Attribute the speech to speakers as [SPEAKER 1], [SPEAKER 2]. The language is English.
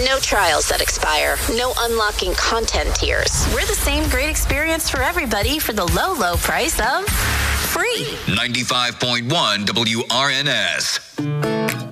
[SPEAKER 1] No trials that expire. No unlocking content tiers.
[SPEAKER 2] We're the same great experience for everybody for the low, low price of free.
[SPEAKER 3] 95.1 WRNS.